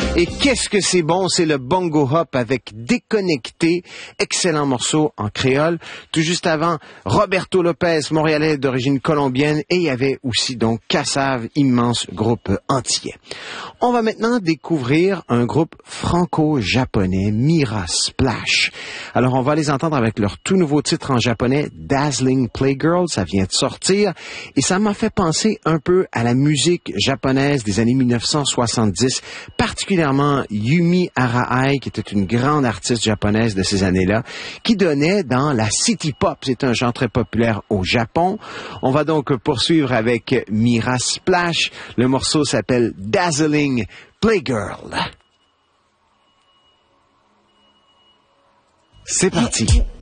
Et qu'est-ce que c'est bon, c'est le Bongo Hop avec Déconnecté, excellent morceau en créole. Tout juste avant, Roberto Lopez, montréalais d'origine colombienne, et il y avait aussi donc Kassav, immense groupe antillais. On va maintenant découvrir un groupe franco-japonais, Mira Splash. Alors on va les entendre avec leur tout nouveau titre en japonais, Dazzling Playgirl, ça vient de sortir, et ça m'a fait penser un peu à la musique japonaise des années 1970, particulièrement Yumi Arai, qui était une grande artiste japonaise de ces années-là, qui donnait dans la city pop. C'est un genre très populaire au Japon. On va donc poursuivre avec Mira Splash. Le morceau s'appelle Dazzling Playgirl. C'est parti.